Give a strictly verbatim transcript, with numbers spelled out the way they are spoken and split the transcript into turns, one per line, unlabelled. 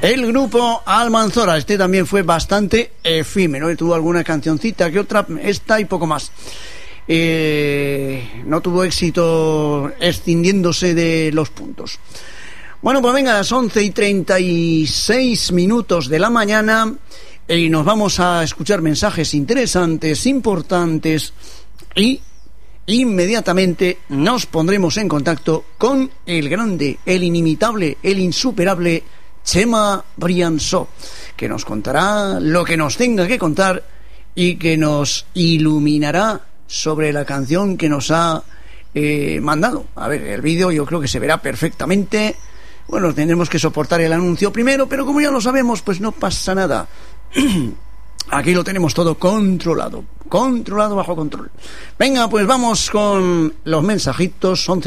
El grupo Almanzora, este también fue bastante efímero, tuvo alguna cancioncita que otra, esta y poco más. Eh, no tuvo éxito extendiéndose de los puntos. Bueno, pues venga, a las once y treinta y seis minutos de la mañana y nos vamos a escuchar mensajes interesantes, importantes, y inmediatamente nos pondremos en contacto con el grande, el inimitable, el insuperable Chema Briansó, que nos contará lo que nos tenga que contar y que nos iluminará sobre la canción que nos ha eh, mandado. A ver, el vídeo yo creo que se verá perfectamente. Bueno, tendremos que soportar el anuncio primero, pero como ya lo sabemos, pues no pasa nada. Aquí lo tenemos todo controlado, controlado, bajo control. Venga, pues vamos con los mensajitos. once